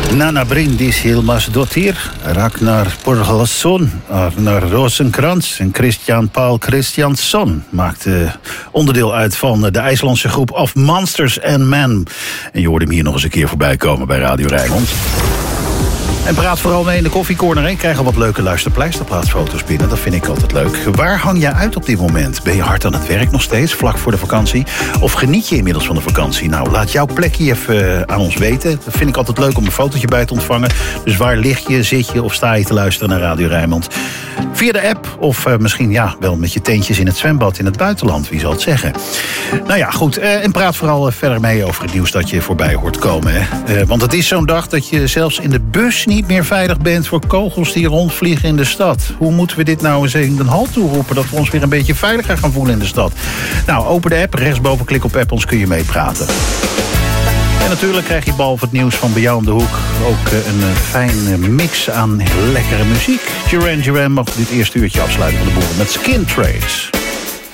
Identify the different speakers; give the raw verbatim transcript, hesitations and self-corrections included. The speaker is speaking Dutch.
Speaker 1: Nana Brindis Hilmas Dottir, Ragnar Porgalason, Arnar Rosenkrantz en Christian Paul Christiansson maakten onderdeel uit van de IJslandse groep Of Monsters and Men. En je hoorde hem hier nog eens een keer voorbij komen bij Radio Rijnmond. En praat vooral mee in de koffiecorner. En krijg al wat leuke luisterpleisterplaatsfoto's binnen. Dat vind ik altijd leuk. Waar hang jij uit op dit moment? Ben je hard aan het werk nog steeds, vlak voor de vakantie? Of geniet je inmiddels van de vakantie? Nou, laat jouw plekje even aan ons weten. Dat vind ik altijd leuk om een fotootje bij te ontvangen. Dus waar lig je, zit je of sta je te luisteren naar Radio Rijnmond? Via de app of uh, misschien ja, wel met je teentjes in het zwembad in het buitenland. Wie zal het zeggen? Nou ja, goed. Uh, en praat vooral uh, verder mee over het nieuws dat je voorbij hoort komen. Hè? Uh, want het is zo'n dag dat je zelfs in de bus niet niet meer veilig bent voor kogels die rondvliegen in de stad. Hoe moeten we dit nou eens in een halt toeroepen, dat we ons weer een beetje veiliger gaan voelen in de stad? Nou, open de app, rechtsboven klik op app, ons kun je meepraten. En natuurlijk krijg je behalve het nieuws van bij jou om de hoek ook een fijne mix aan lekkere muziek. Duran Duran mag dit eerste uurtje afsluiten van de boeren met Skin Trades.